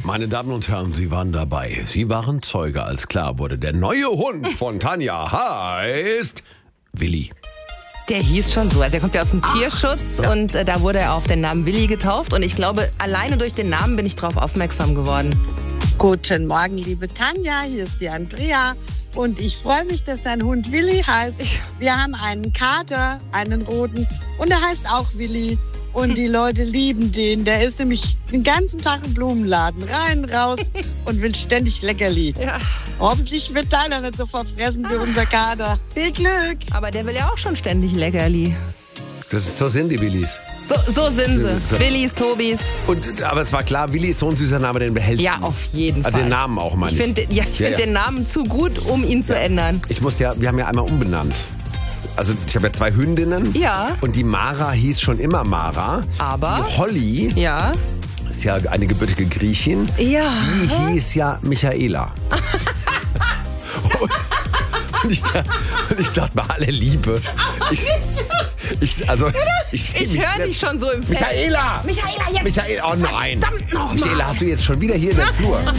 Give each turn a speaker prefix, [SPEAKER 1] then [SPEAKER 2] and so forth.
[SPEAKER 1] Meine Damen und Herren, Sie waren dabei. Sie waren Zeuge, als klar wurde, der neue Hund von Tanja heißt Willi.
[SPEAKER 2] Der hieß schon so. Also er kommt ja aus dem Tierschutz und da wurde er auf den Namen Willi getauft. Und ich glaube, alleine durch den Namen bin ich darauf aufmerksam geworden.
[SPEAKER 3] Guten Morgen, liebe Tanja, hier ist die Andrea. Und ich freue mich, dass dein Hund Willi heißt. Wir haben einen Kater, einen roten, und er heißt auch Willi. Und die Leute lieben den. Der ist nämlich den ganzen Tag im Blumenladen. Rein, raus und will ständig Leckerli.
[SPEAKER 2] Ja.
[SPEAKER 3] Hoffentlich wird deiner nicht so verfressen wie unser Kater. Viel Glück!
[SPEAKER 2] Aber der will ja auch schon ständig Leckerli.
[SPEAKER 1] So sind die Willis.
[SPEAKER 2] So sind sie.
[SPEAKER 1] So.
[SPEAKER 2] Willis, Tobis.
[SPEAKER 1] Aber es war klar, Willi ist so ein süßer Name, den behältst du.
[SPEAKER 2] Ja, auf jeden Fall.
[SPEAKER 1] Also den Namen auch, meine
[SPEAKER 2] ich. Find den Namen zu gut, um ihn zu ändern.
[SPEAKER 1] Wir haben ja einmal umbenannt. Also ich habe ja 2 Hündinnen.
[SPEAKER 2] Ja.
[SPEAKER 1] Und die Mara hieß schon immer Mara.
[SPEAKER 2] Aber?
[SPEAKER 1] Die Holly
[SPEAKER 2] Ja.
[SPEAKER 1] ist ja eine gebürtige Griechin.
[SPEAKER 2] Ja.
[SPEAKER 1] Die hieß ja Michaela. Und ich dachte bei aller Liebe. Ich
[SPEAKER 2] höre dich schon so im Feld.
[SPEAKER 1] Michaela!
[SPEAKER 2] Michaela, jetzt!
[SPEAKER 1] Michaela, oh nein!
[SPEAKER 2] Verdammt noch mal.
[SPEAKER 1] Michaela, hast du jetzt schon wieder hier in der Flur?